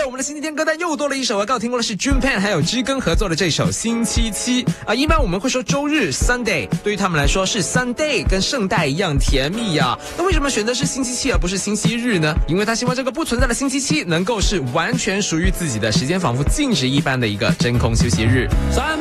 我们的星期天歌单又多了一首，刚好听过的是 Junpan 还有知更合作的这首星期七啊。一般我们会说周日 Sunday， 对于他们来说是 Sunday 跟圣代一样甜蜜啊。那为什么选择是星期七而不是星期日呢？因为他希望这个不存在的星期七能够是完全属于自己的时间，仿佛静止一般的一个真空休息日。